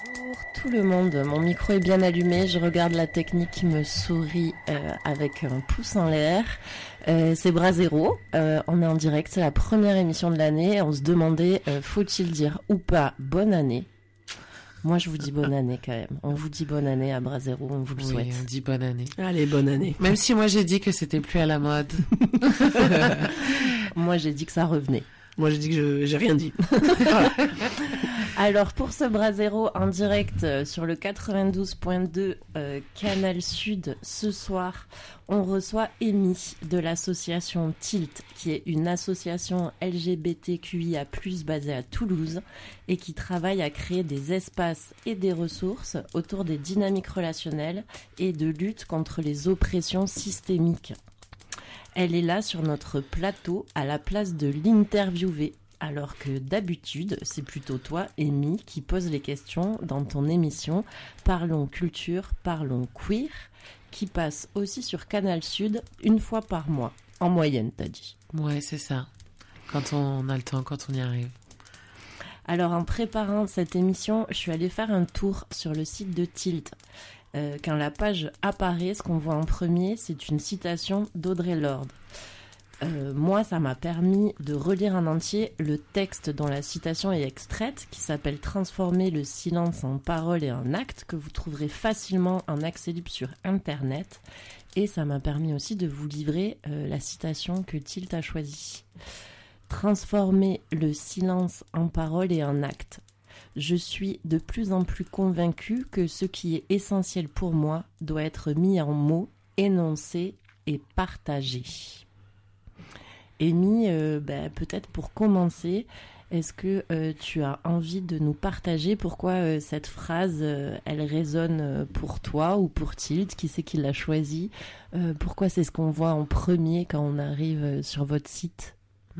Bonjour tout le monde, mon micro est bien allumé, je regarde la technique qui me sourit avec un pouce en l'air. C'est Brasero, on est en direct, c'est la première émission de l'année, on se demandait faut-il dire ou pas bonne année. Moi je vous dis bonne année quand même, on vous dit bonne année à Brasero, on vous le souhaite. Oui, on dit bonne année. Allez, bonne année. Même si moi j'ai dit que c'était plus à la mode. Moi j'ai dit que ça revenait. Moi, j'ai dit que j'ai rien dit. Alors, pour ce Brasero en direct sur le 92.2 Canal Sud, ce soir, on reçoit Amy de l'association Tilt, qui est une association LGBTQIA+, basée à Toulouse, et qui travaille à créer des espaces et des ressources autour des dynamiques relationnelles et de lutte contre les oppressions systémiques. Elle est là sur notre plateau à la place de l'interviewer, alors que d'habitude, c'est plutôt toi, Amy, qui pose les questions dans ton émission Parlons Culture, Parlons Queer, qui passe aussi sur Canal Sud une fois par mois, en moyenne, t'as dit. Ouais, c'est ça. Quand on a le temps, quand on y arrive. Alors, en préparant cette émission, je suis allée faire un tour sur le site de Tilt. Quand la page apparaît, ce qu'on voit en premier, c'est une citation d'Audre Lorde. Moi, ça m'a permis de relire en entier le texte dont la citation est extraite, qui s'appelle « Transformer le silence en parole et en acte », que vous trouverez facilement en accès libre sur Internet. Et ça m'a permis aussi de vous livrer la citation que Tilt a choisie. « Transformer le silence en parole et en acte. Je suis de plus en plus convaincue que ce qui est essentiel pour moi doit être mis en mots, énoncé et partagé. » Amy, peut-être pour commencer, est-ce que tu as envie de nous partager pourquoi cette phrase, elle résonne pour toi ou pour Tilt? Qui c'est qui l'a choisie? Pourquoi c'est ce qu'on voit en premier quand on arrive sur votre site?